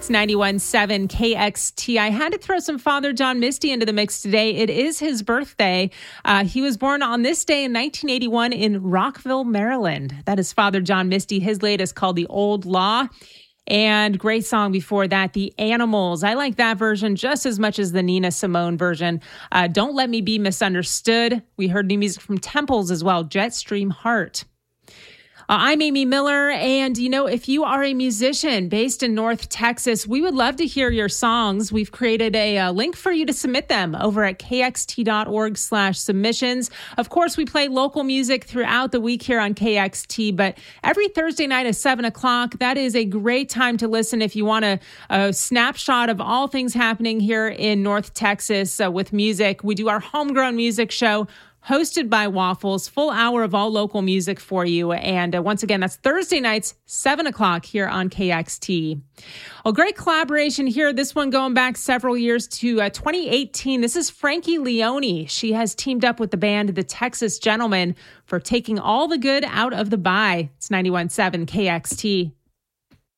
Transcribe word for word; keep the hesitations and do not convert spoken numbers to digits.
It's ninety-one point seven K X T. I had to throw some Father John Misty into the mix today. It is his birthday. Uh, he was born on this day in nineteen eighty-one in Rockville, Maryland. That is Father John Misty. His latest called The Old Law. And great song before that, The Animals. I like that version just as much as the Nina Simone version. Uh, Don't Let Me Be Misunderstood. We heard new music from Temples as well, Jetstream Heart. Uh, I'm Amy Miller, and you know, if you are a musician based in North Texas, we would love to hear your songs. We've created a, a link for you to submit them over at kxt.org slash submissions. Of course, we play local music throughout the week here on K X T, but every Thursday night at seven o'clock, that is a great time to listen if you want a, a snapshot of all things happening here in North Texas uh, with music. We do our homegrown music show, hosted by Waffles, full hour of all local music for you. And uh, once again, that's Thursday nights, seven o'clock here on K X T. A great collaboration here. This one going back several years to uh, twenty eighteen. This is Frankie Leone. She has teamed up with the band The Texas Gentlemen for Taking All the Good Out of the Bye. It's ninety-one point seven K X T.